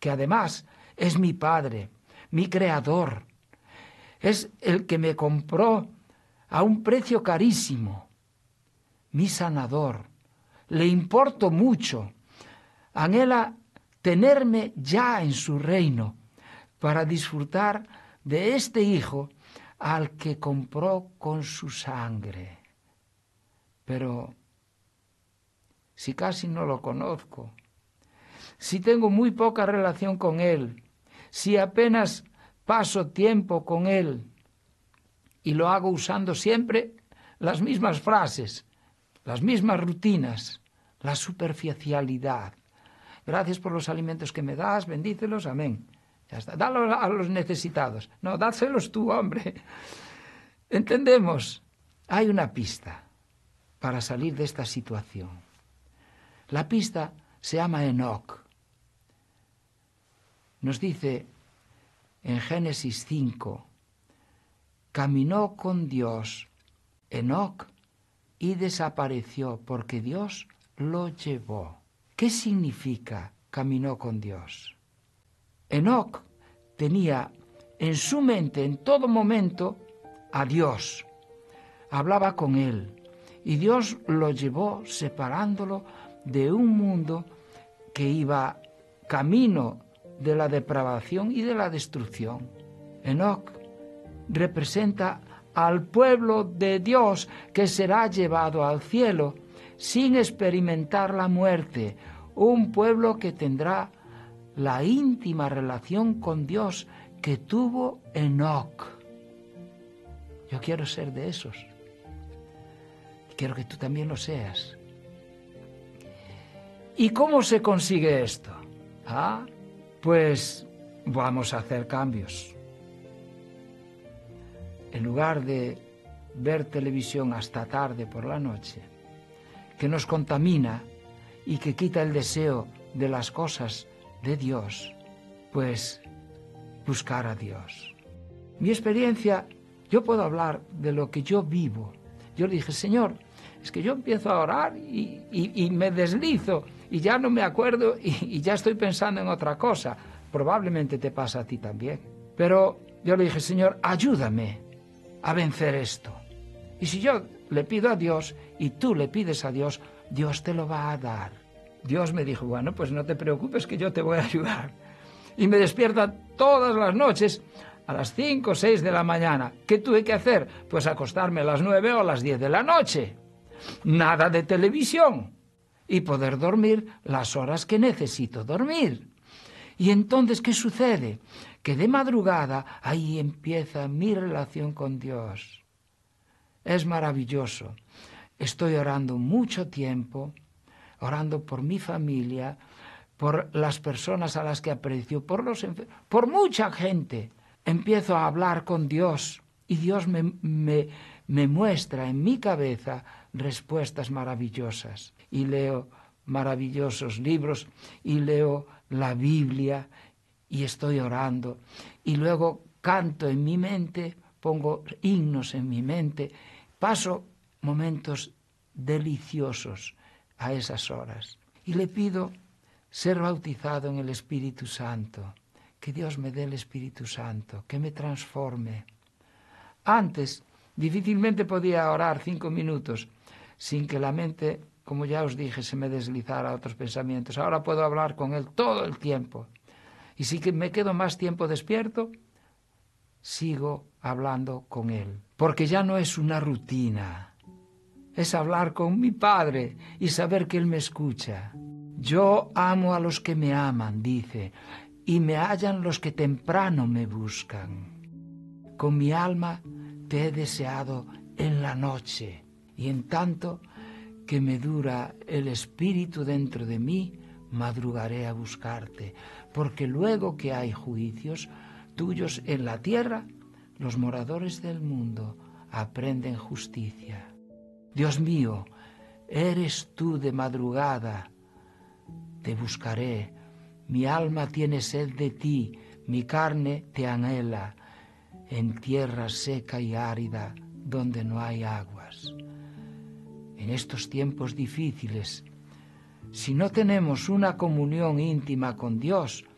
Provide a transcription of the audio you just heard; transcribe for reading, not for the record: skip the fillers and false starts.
que además es mi Padre, mi Creador. Es el que me compró a un precio carísimo, mi sanador. Le importo mucho. Anhela tenerme ya en su reino para disfrutar de este Hijo al que compró con su sangre. Pero si casi no lo conozco, si tengo muy poca relación con Él, si apenas paso tiempo con Él y lo hago usando siempre las mismas frases, las mismas rutinas, la superficialidad. Gracias por los alimentos que me das, bendícelos, amén. Ya está, dálos a los necesitados. No, dáselos tú, hombre. ¿Entendemos? Hay una pista para salir de esta situación. La pista se llama Enoc. Nos dice en Génesis 5, caminó con Dios Enoc y desapareció porque Dios lo llevó. ¿Qué significa caminó con Dios? Enoc tenía en su mente en todo momento a Dios. Hablaba con Él y Dios lo llevó separándolo de un mundo que iba camino de la depravación y de la destrucción. Enoc representa al pueblo de Dios que será llevado al cielo sin experimentar la muerte, un pueblo que tendrá la íntima relación con Dios que tuvo Enoc. Yo quiero ser de esos. Quiero que tú también lo seas. ¿Y cómo se consigue esto? Pues vamos a hacer cambios. En lugar de ver televisión hasta tarde por la noche, que nos contamina y que quita el deseo de las cosas de Dios, pues buscar a Dios. Mi experiencia, yo puedo hablar de lo que yo vivo. Yo le dije, Señor, es que yo empiezo a orar y me deslizo y ya no me acuerdo y ya estoy pensando en otra cosa. Probablemente te pasa a ti también. Pero yo le dije, Señor, ayúdame a vencer esto. Y si yo le pido a Dios y tú le pides a Dios, Dios te lo va a dar. Dios me dijo, bueno, pues no te preocupes que yo te voy a ayudar. Y me despierta todas las noches a las 5 o 6 de la mañana. ¿Qué tuve que hacer? Pues acostarme a las 9 o a las 10 de la noche. Nada de televisión. Y poder dormir las horas que necesito dormir. Y entonces, ¿qué sucede? Que de madrugada ahí empieza mi relación con Dios. Es maravilloso. Estoy orando mucho tiempo, orando por mi familia, por las personas a las que aprecio, por mucha gente. Empiezo a hablar con Dios y Dios me muestra en mi cabeza respuestas maravillosas. Y leo maravillosos libros y leo la Biblia y estoy orando. Y luego canto en mi mente, pongo himnos en mi mente, paso momentos deliciosos a esas horas. Y le pido ser bautizado en el Espíritu Santo, que Dios me dé el Espíritu Santo, que me transforme. Antes, difícilmente podía orar 5 minutos sin que la mente, como ya os dije, se me deslizara a otros pensamientos. Ahora puedo hablar con Él todo el tiempo. Y si me quedo más tiempo despierto, sigo hablando con Él. Porque ya no es una rutina. Es hablar con mi Padre y saber que Él me escucha. Yo amo a los que me aman, dice, y me hallan los que temprano me buscan. Con mi alma te he deseado en la noche, y en tanto que me dura el espíritu dentro de mí, madrugaré a buscarte, porque luego que hay juicios tuyos en la tierra, los moradores del mundo aprenden justicia. Dios mío, eres tú de madrugada, te buscaré, mi alma tiene sed de ti, mi carne te anhela, en tierra seca y árida, donde no hay aguas. En estos tiempos difíciles, si no tenemos una comunión íntima con Dios,